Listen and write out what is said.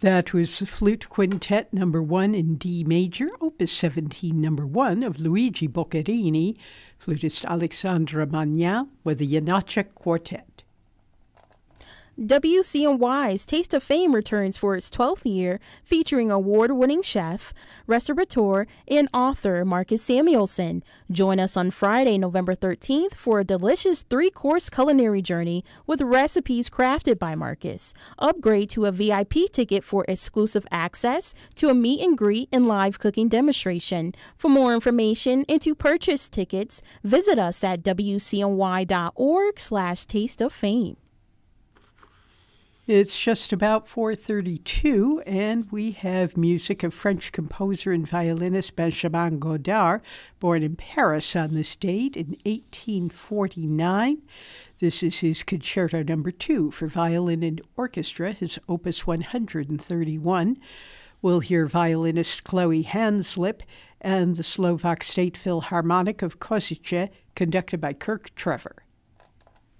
That was Flute Quintet number 1 in D major, opus 17 number 1 of Luigi Boccherini, flutist Alexandra Magnan with the Janacek Quartet. WCNY's Taste of Fame returns for its 12th year, featuring award-winning chef, restaurateur, and author Marcus Samuelsson. Join us on Friday, November 13th for a delicious 3-course culinary journey with recipes crafted by Marcus. Upgrade to a VIP ticket for exclusive access to a meet and greet and live cooking demonstration. For more information and to purchase tickets, visit us at wcny.org/tasteoffame. It's just about 4:32, and we have music of French composer and violinist Benjamin Godard, born in Paris on this date in 1849. This is his Concerto No. 2 for violin and orchestra, his Opus 131. We'll hear violinist Chloe Hanslip and the Slovak State Philharmonic of Košice, conducted by Kirk Trevor.